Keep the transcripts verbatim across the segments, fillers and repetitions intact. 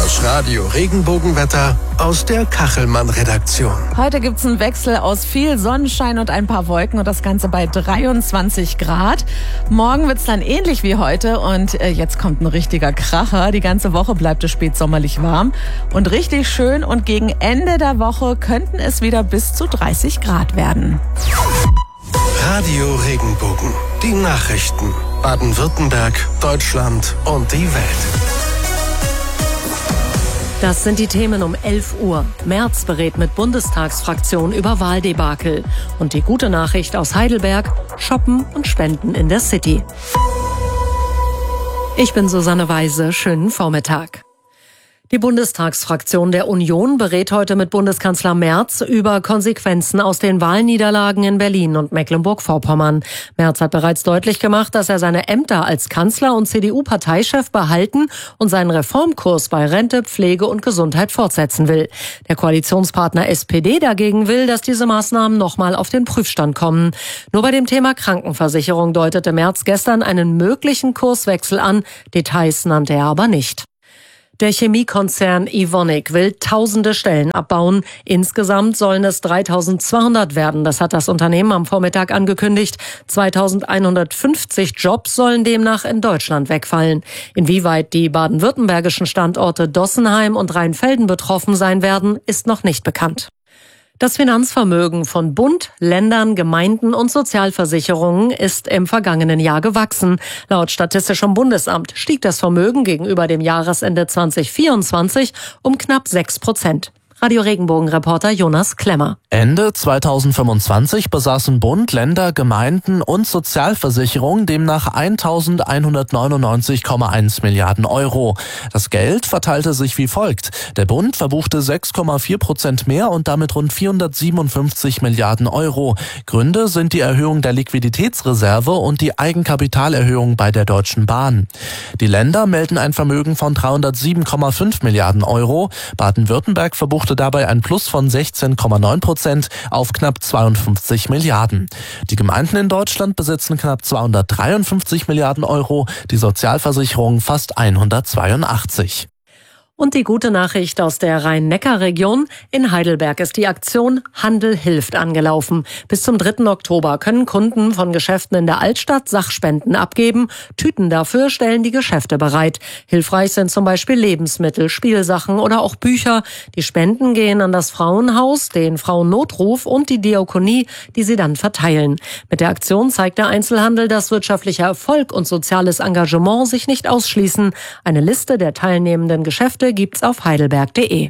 Das Radio Regenbogenwetter aus der Kachelmann-Redaktion. Heute gibt's einen Wechsel aus viel Sonnenschein und ein paar Wolken und das Ganze bei dreiundzwanzig Grad. Morgen wird's dann ähnlich wie heute und äh, jetzt kommt ein richtiger Kracher. Die ganze Woche bleibt es spätsommerlich warm und richtig schön und gegen Ende der Woche könnten es wieder bis zu dreißig Grad werden. Radio Regenbogen. Die Nachrichten. Baden-Württemberg, Deutschland und die Welt. Das sind die Themen um elf Uhr. Merz berät mit Bundestagsfraktion über Wahldebakel. Und die gute Nachricht aus Heidelberg: Shoppen und Spenden in der City. Ich bin Susanne Weise. Schönen Vormittag. Die Bundestagsfraktion der Union berät heute mit Bundeskanzler Merz über Konsequenzen aus den Wahlniederlagen in Berlin und Mecklenburg-Vorpommern. Merz hat bereits deutlich gemacht, dass er seine Ämter als Kanzler und C D U-Parteichef behalten und seinen Reformkurs bei Rente, Pflege und Gesundheit fortsetzen will. Der Koalitionspartner S P D dagegen will, dass diese Maßnahmen nochmal auf den Prüfstand kommen. Nur bei dem Thema Krankenversicherung deutete Merz gestern einen möglichen Kurswechsel an. Details nannte er aber nicht. Der Chemiekonzern Evonik will tausende Stellen abbauen. Insgesamt sollen es dreitausendzweihundert werden. Das hat das Unternehmen am Vormittag angekündigt. zweitausendeinhundertfünfzig Jobs sollen demnach in Deutschland wegfallen. Inwieweit die baden-württembergischen Standorte Dossenheim und Rheinfelden betroffen sein werden, ist noch nicht bekannt. Das Finanzvermögen von Bund, Ländern, Gemeinden und Sozialversicherungen ist im vergangenen Jahr gewachsen. Laut Statistischem Bundesamt stieg das Vermögen gegenüber dem Jahresende zweitausendvierundzwanzig um knapp sechs Prozent. Radio Regenbogen-Reporter Jonas Klemmer. Ende zweitausendfünfundzwanzig besaßen Bund, Länder, Gemeinden und Sozialversicherungen demnach eintausendeinhundertneunundneunzig Komma eins Milliarden Euro. Das Geld verteilte sich wie folgt. Der Bund verbuchte sechs Komma vier Prozent mehr und damit rund vierhundertsiebenundfünfzig Milliarden Euro. Gründe sind die Erhöhung der Liquiditätsreserve und die Eigenkapitalerhöhung bei der Deutschen Bahn. Die Länder melden ein Vermögen von dreihundertsieben Komma fünf Milliarden Euro. Baden-Württemberg verbuchte dabei ein Plus von sechzehn Komma neun Prozent auf knapp zweiundfünfzig Milliarden. Die Gemeinden in Deutschland besitzen knapp zweihundertdreiundfünfzig Milliarden Euro, die Sozialversicherung fast hundertzweiundachtzig. Und die gute Nachricht aus der Rhein-Neckar-Region: In Heidelberg ist die Aktion Handel hilft angelaufen. Bis zum dritten Oktober können Kunden von Geschäften in der Altstadt Sachspenden abgeben. Tüten dafür stellen die Geschäfte bereit. Hilfreich sind zum Beispiel Lebensmittel, Spielsachen oder auch Bücher. Die Spenden gehen an das Frauenhaus, den Frauennotruf und die Diakonie, die sie dann verteilen. Mit der Aktion zeigt der Einzelhandel, dass wirtschaftlicher Erfolg und soziales Engagement sich nicht ausschließen. Eine Liste der teilnehmenden Geschäfte gibt's auf heidelberg punkt de.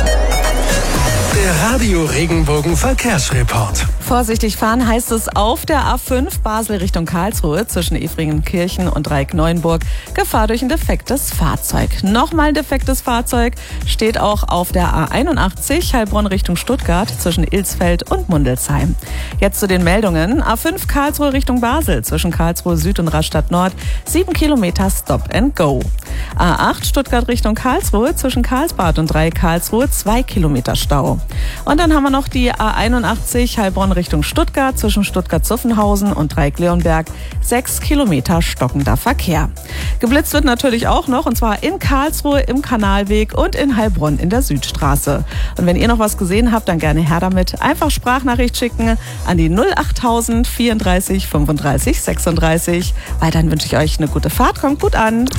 Der Radio Regenbogen Verkehrsreport. Vorsichtig fahren heißt es auf der A fünf Basel Richtung Karlsruhe zwischen Efringenkirchen und Dreieck-Neuenburg. Gefahr durch ein defektes Fahrzeug. Nochmal ein defektes Fahrzeug steht auch auf der A einundachtzig Heilbronn Richtung Stuttgart zwischen Ilsfeld und Mundelsheim. Jetzt zu den Meldungen. A fünf Karlsruhe Richtung Basel zwischen Karlsruhe Süd und Rastatt Nord. Sieben Kilometer Stop and Go. A acht Stuttgart Richtung Karlsruhe zwischen Karlsbad und Dreieck Karlsruhe. Zwei Kilometer Stau. Und dann haben wir noch die A einundachtzig Heilbronn Richtung Stuttgart zwischen Stuttgart-Zuffenhausen und Dreieck-Leonberg. Sechs Kilometer stockender Verkehr. Geblitzt wird natürlich auch noch, und zwar in Karlsruhe im Kanalweg und in Heilbronn in der Südstraße. Und wenn ihr noch was gesehen habt, dann gerne her damit. Einfach Sprachnachricht schicken an die null achttausend vierunddreißig fünfunddreißig sechsunddreißig. Weiterhin wünsche ich euch eine gute Fahrt. Kommt gut an.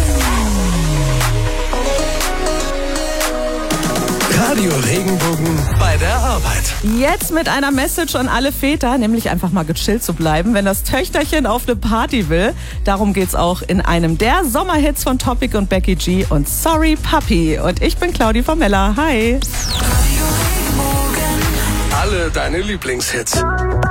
Radio Regenbogen bei der Arbeit. Jetzt mit einer Message an alle Väter, nämlich einfach mal gechillt zu bleiben, wenn das Töchterchen auf eine Party will. Darum geht's auch in einem der Sommerhits von Topic und Becky G und Sorry Puppy. Und ich bin Claudi Formella. Hi. Alle deine Lieblingshits.